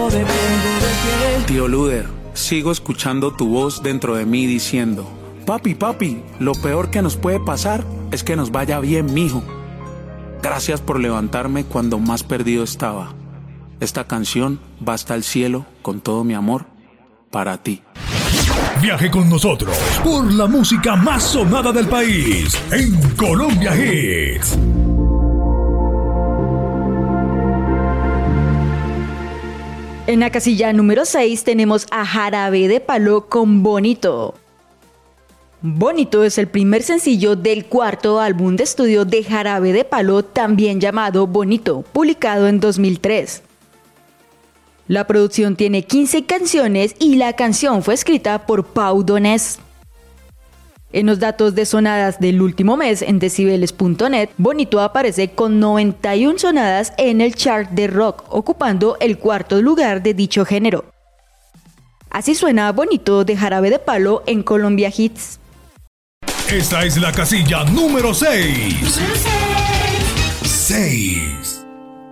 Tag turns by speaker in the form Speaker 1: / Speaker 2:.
Speaker 1: de pie.
Speaker 2: Tío Luder, sigo escuchando tu voz dentro de mí diciendo: papi, lo peor que nos puede pasar es que nos vaya bien, mijo. Gracias por levantarme cuando más perdido estaba. Esta canción va hasta el cielo con todo mi amor para ti.
Speaker 3: Viaje con nosotros por la música más sonada del país en Colombia Hits.
Speaker 4: En la casilla número 6 tenemos a Jarabe de Palo con Bonito. Bonito es el primer sencillo del cuarto álbum de estudio de Jarabe de Palo, también llamado Bonito, publicado en 2003. La producción tiene 15 canciones y la canción fue escrita por Pau Donés. En los datos de sonadas del último mes en decibeles.net, Bonito aparece con 91 sonadas en el chart de rock, ocupando el cuarto lugar de dicho género. Así suena Bonito de Jarabe de Palo en Colombia Hits.
Speaker 3: Esta es la casilla número 6. 6.